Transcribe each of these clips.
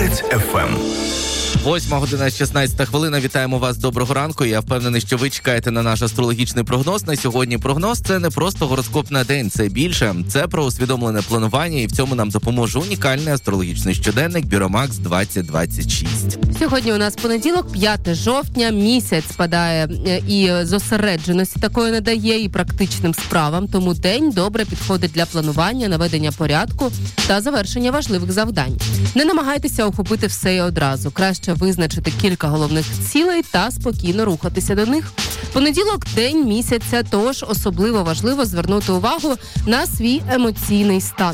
Перець ФМ. 8:16. Вітаємо вас. Доброго ранку. Я впевнений, що ви чекаєте на наш астрологічний прогноз. На сьогодні прогноз – це не просто гороскоп на день, це більше. Це про усвідомлене планування, і в цьому нам допоможе унікальний астрологічний щоденник Біромакс 2026. Сьогодні у нас понеділок, 5 жовтня, місяць спадає і зосередженості такої надає, і практичним справам, тому день добре підходить для планування, наведення порядку та завершення важливих завдань. Не намагайтеся охопити все і одразу. Краще визначити кілька головних цілей та спокійно рухатися до них. Понеділок – день місяця, тож особливо важливо звернути увагу на свій емоційний стан.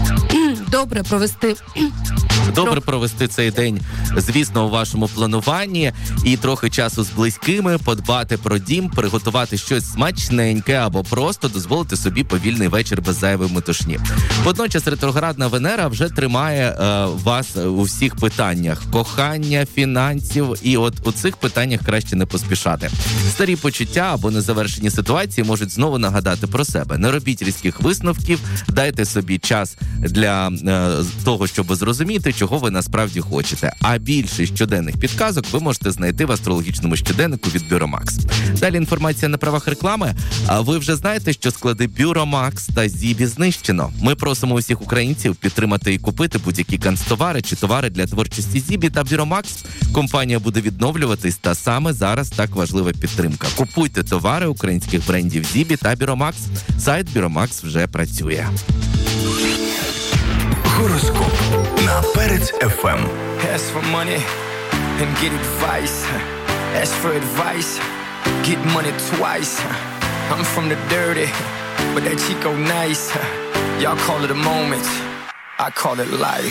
Добре провести цей день, звісно, у вашому плануванні, і трохи часу з близькими, подбати про дім, приготувати щось смачненьке або просто дозволити собі повільний вечір без зайвої метушні. Водночас ретроградна Венера вже тримає вас у всіх питаннях кохання, фінансів, і от у цих питаннях краще не поспішати. Старі почуття або незавершені ситуації можуть знову нагадати про себе. Не робіть різких висновків, дайте собі час для того, щоб зрозуміти, чого ви насправді хочете. А більше щоденних підказок ви можете знайти в астрологічному щоденнику від Біромакс. Далі інформація на правах реклами. А ви вже знаєте, що склади Біромакс та Зібі знищено. Ми просимо усіх українців підтримати і купити будь-які канцтовари чи товари для творчості Зібі та Біромакс. Компанія буде відновлюватись, та саме зараз так важлива підтримка. Купуйте товари українських брендів Зібі та Біромакс. Сайт Біромакс вже працює. Гороскоп на Перець ФМ. Ask for money and get advice. Ask for advice, get money twice. I'm from the dirty, but that Chico nice. Y'all call it a moment, I call it life.